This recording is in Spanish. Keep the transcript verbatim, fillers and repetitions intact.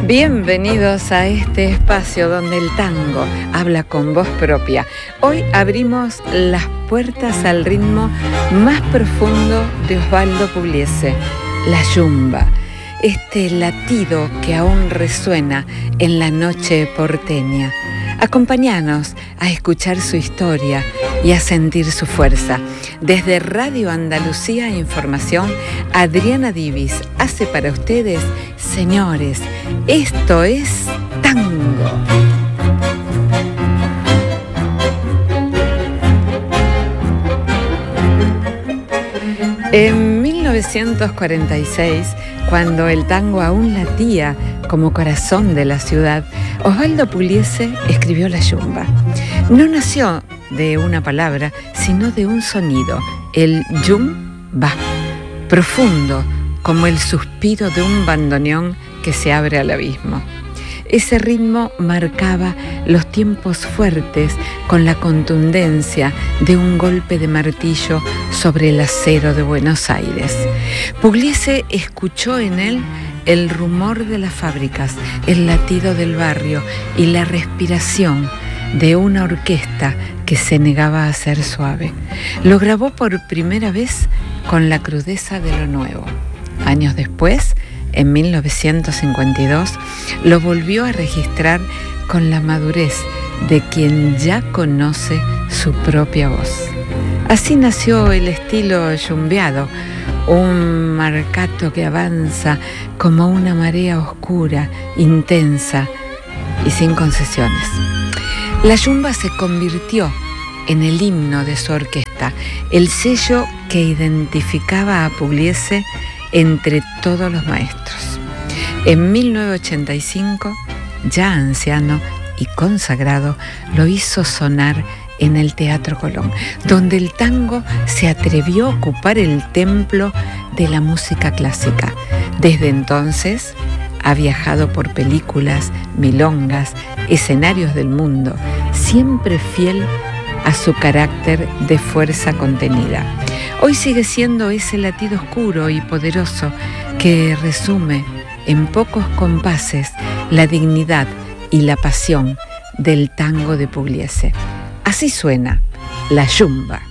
Bienvenidos a este espacio donde el tango habla con voz propia. Hoy abrimos las puertas al ritmo más profundo de Osvaldo Pugliese, la yumba. Este latido que aún resuena en la noche porteña. Acompáñanos a escuchar su historia y a sentir su fuerza. Desde Radio Andalucía Información, Adriana Divis hace para ustedes, señores, esto es tango. En mil novecientos cuarenta y seis, cuando el tango aún latía como corazón de la ciudad, Osvaldo Pugliese escribió la yumba. No nació de una palabra, sino de un sonido, el yumba, profundo como el suspiro de un bandoneón que se abre al abismo. Ese ritmo marcaba los tiempos fuertes con la contundencia de un golpe de martillo sobre el acero de Buenos Aires. Pugliese escuchó en él el rumor de las fábricas, el latido del barrio y la respiración de una orquesta que se negaba a ser suave. Lo grabó por primera vez con la crudeza de lo nuevo. Años después, en mil novecientos cincuenta y dos, lo volvió a registrar con la madurez de quien ya conoce su propia voz. Así nació el estilo yumbeado, un marcato que avanza como una marea oscura, intensa y sin concesiones. La yumba se convirtió en el himno de su orquesta, el sello que identificaba a Pugliese entre todos los maestros. En mil novecientos ochenta y cinco, ya anciano y consagrado, lo hizo sonar en el Teatro Colón, donde el tango se atrevió a ocupar el templo de la música clásica. Desde entonces ha viajado por películas, milongas, escenarios del mundo, siempre fiel a su carácter de fuerza contenida. Hoy sigue siendo ese latido oscuro y poderoso que resume en pocos compases la dignidad y la pasión del tango de Pugliese. Así suena la yumba.